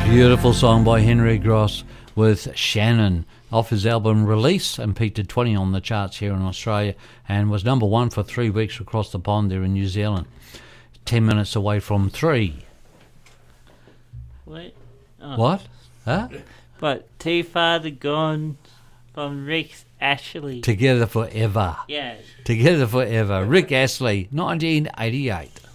Beautiful song by Henry Gross with Shannon off his album Release, and peaked at 20 on the charts here in Australia and was number one for 3 weeks across the pond there in New Zealand. 10 minutes away from 3. Wait. Oh. What? Huh? But Too Far to Gone from Rick Astley. Together Forever. Yeah. Together Forever. Rick Astley, 1988.